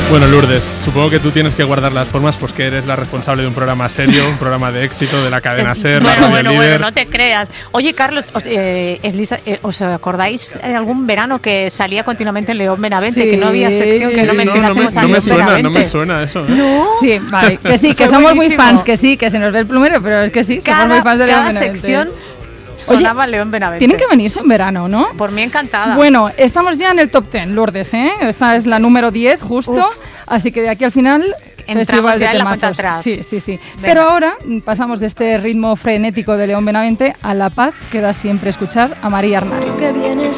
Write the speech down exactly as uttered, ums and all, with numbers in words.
Bueno, Lourdes, supongo que tú tienes que guardar las formas, pues que eres la responsable de un programa serio, un programa de éxito de la cadena SER, bueno, la radio bueno, líder. bueno, no te creas. Oye, Carlos, os, eh, Elisa, eh, ¿os acordáis de algún verano que salía continuamente en León Benavente, Sí, que no había sección que sí. no no, no, me, mencionásemos a no me León suena, Benavente? no me suena eso. ¿eh? ¿No? Sí, vale, que sí, que Fue somos muy buenísimo. fans, que sí, que se nos ve el plumero, pero es que sí, somos Cada, muy fans de León cada Benavente. sección sonaba León Benavente. Tienen que venirse en verano, ¿no? Por mí encantada. Bueno, estamos ya en el top diez, Lourdes, ¿eh? Esta es la número diez, justo. Uf. Así que de aquí al final, Entramos festival ya de en la cuenta temazos. atrás. Sí, sí, sí. Venga. Pero ahora pasamos de este ritmo frenético de León Benavente a la paz que da siempre escuchar a María Arnal. Que vienes